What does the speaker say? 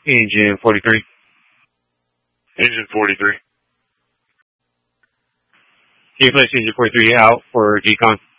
Engine 43. Engine 43. Can you place Engine 43 out for decon?